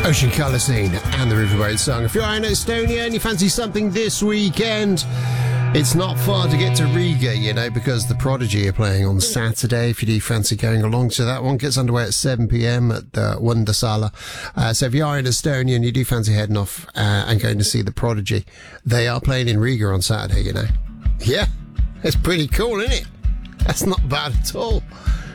Ocean Colour Scene and the Riverboat Song. If you're in Estonia and you fancy something this weekend, it's not far to get to Riga, you know, because the Prodigy are playing on Saturday. If you do fancy going along to that one, gets underway at 7 p.m. at the Wondersala. So if you are in Estonia and you do fancy heading off and going to see the Prodigy, they are playing in Riga on Saturday, you know. Yeah, it's pretty cool, isn't it? That's not bad at all.